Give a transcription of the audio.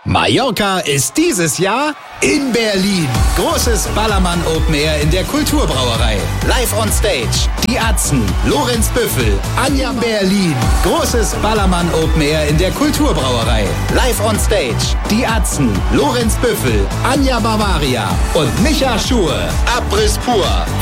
Mallorca ist dieses Jahr in Berlin. Großes Ballermann Open Air in der Kulturbrauerei. Live on Stage. Die Atzen, Lorenz Büffel, Anja Berlin. Großes Ballermann Open Air in der Kulturbrauerei. Live on Stage. Die Atzen, Lorenz Büffel, Anja Bavaria und Micha Schur. Abriss pur.